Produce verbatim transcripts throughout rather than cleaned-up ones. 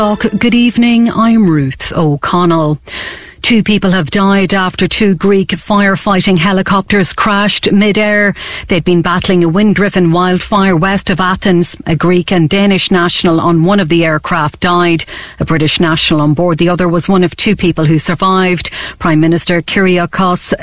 Good evening, I'm Ruth O'Connell. Two people have died after two Greek firefighting helicopters crashed mid-air. They'd been battling a wind-driven wildfire west of Athens. A Greek and Danish national on one of the aircraft died. A British national on board the other was one of two people who survived. Prime Minister Kyriakos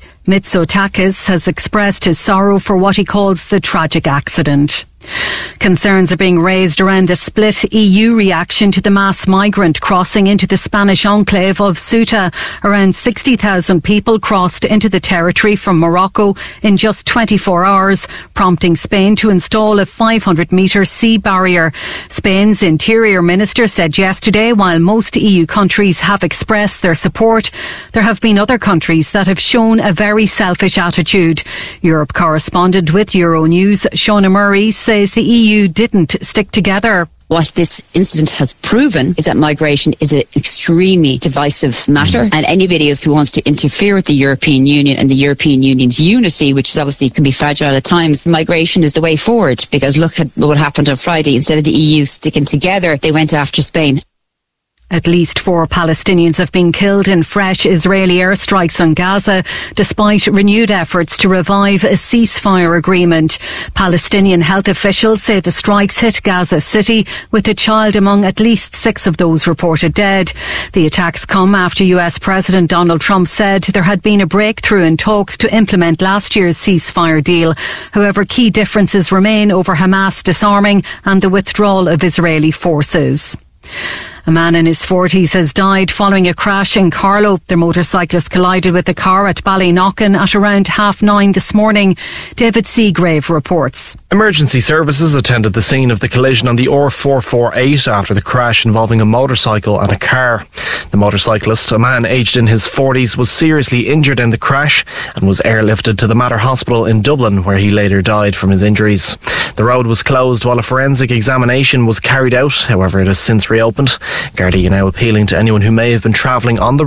Mitsotakis has expressed his sorrow for what he calls the tragic accident. Concerns are being raised around the split E U reaction to the mass migrant crossing into the Spanish enclave of Ceuta. Around sixty thousand people crossed into the territory from Morocco in just twenty-four hours, prompting Spain to install a five hundred metre sea barrier. Spain's Interior Minister said yesterday while most E U countries have expressed their support, there have been other countries that have shown a very selfish attitude. Europe correspondent with Euronews, Shona Murray, says the E U didn't stick together. What this incident has proven is that migration is an extremely divisive matter, and anybody else who wants to interfere with the European Union and the European Union's unity, which is obviously can be fragile at times, migration is the way forward. Because look at what happened on Friday. Instead of the E U sticking together, they went after Spain. At least four Palestinians have been killed in fresh Israeli airstrikes on Gaza, despite renewed efforts to revive a ceasefire agreement. Palestinian health officials say the strikes hit Gaza City, with a child among at least six of those reported dead. The attacks come after U S President Donald Trump said there had been a breakthrough in talks to implement last year's ceasefire deal. However, key differences remain over Hamas disarming and the withdrawal of Israeli forces. A man in his forties has died following a crash in Carlow. The motorcyclist collided with a car at Ballyknocken at around half nine this morning. David Seagrave reports. Emergency services attended the scene of the collision on the R four forty-eight after the crash involving a motorcycle and a car. The motorcyclist, a man aged in his forties, was seriously injured in the crash and was airlifted to the Mater Hospital in Dublin, where he later died from his injuries. The road was closed while a forensic examination was carried out. However, it has since reopened. Gardaí are now appealing to anyone who may have been travelling on the